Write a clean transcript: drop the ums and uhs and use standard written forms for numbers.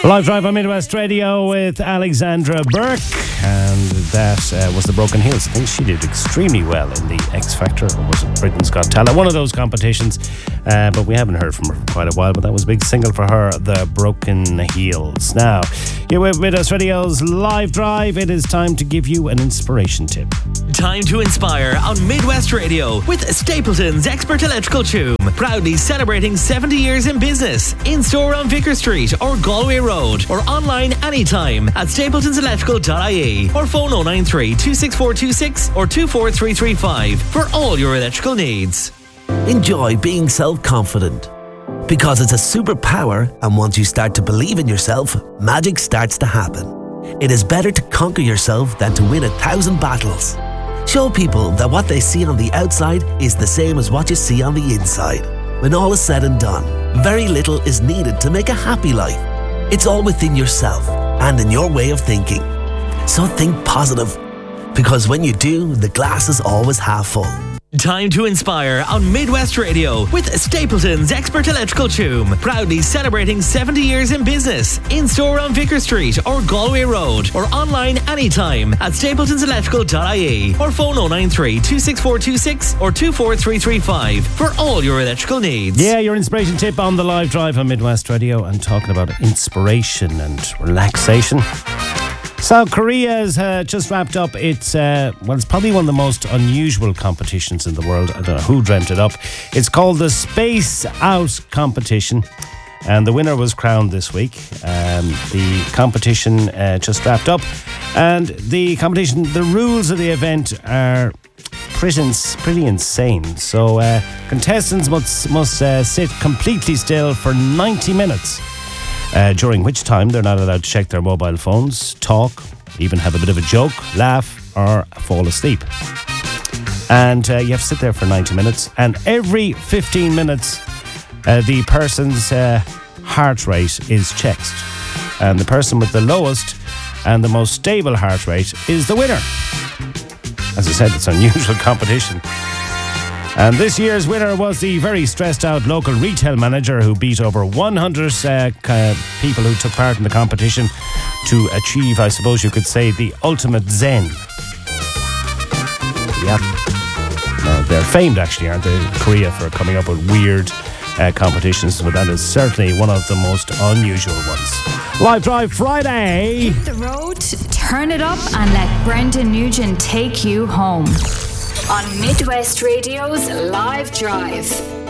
Live Drive on Midwest Radio with Alexandra Burke, and that was the Broken Hills. I think she did extremely well in the X Factor, or was it Britain's Got Talent, one of those competitions, but we haven't heard from her for quite a while, but that was a big single for her, the Broken Heels. Now, you're with Midwest Radio's Live Drive. It is time to give you an inspiration tip. Time to inspire on Midwest Radio with Stapleton's Expert Electrical Tune, proudly celebrating 70 years in business, in store on Vicar Street or Galway Road, or online anytime at stapletonselectrical.ie, or phone 093 26426 or 24335 for all your electrical needs. Enjoy being self-confident, because it's a superpower, and once you start to believe in yourself, magic starts to happen. It is better to conquer yourself than to win 1,000 battles. Show people that what they see on the outside is the same as what you see on the inside. When all is said and done, very little is needed to make a happy life. It's all within yourself and in your way of thinking. So think positive, because when you do, the glass is always half full. Time to inspire on Midwest Radio with Stapleton's Expert Electrical Tune, proudly celebrating 70 years in business, in store on Vicar Street or Galway Road, or online anytime at stapletonselectrical.ie, or phone 093 26426 or 24335 for all your electrical needs. Yeah, your inspiration tip on the Live Drive on Midwest Radio, and talking about inspiration and relaxation. South Korea has just wrapped up its, it's probably one of the most unusual competitions in the world. I don't know who dreamt it up. It's called the Space Out Competition, and the winner was crowned this week. The competition just wrapped up, and the rules of the event are pretty insane. So contestants must sit completely still for 90 minutes. During which time they're not allowed to check their mobile phones, talk, even have a bit of a joke, laugh, or fall asleep. And you have to sit there for 90 minutes. And every 15 minutes, the person's heart rate is checked. And the person with the lowest and the most stable heart rate is the winner. As I said, it's an unusual competition. And this year's winner was the very stressed out local retail manager, who beat over 100 people who took part in the competition to achieve, I suppose you could say, the ultimate zen. Yeah. They're famed, actually, aren't they, Korea, for coming up with weird competitions, but that is certainly one of the most unusual ones. Live Drive Friday. Hit the road, turn it up, and let Brendan Nugent take you home. On Midwest Radio's Live Drive.